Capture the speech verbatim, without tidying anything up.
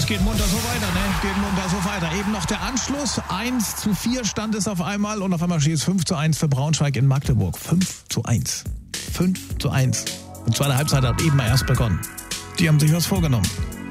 geht munter so weiter, ne? Geht munter so weiter. Eben noch der Anschluss. eins zu vier stand es auf einmal und auf einmal steht es fünf zu eins für Braunschweig in Magdeburg. fünf zu eins. fünf zu eins. Die zweite Halbzeit hat eben erst begonnen. Die haben sich was vorgenommen.